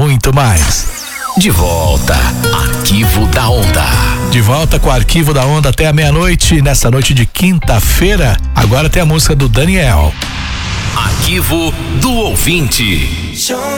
muito mais. De volta, Arquivo da Onda. De volta com o Arquivo da Onda até a meia-noite, nessa noite de quinta-feira. Agora tem a música do Daniel. Arquivo do Ouvinte.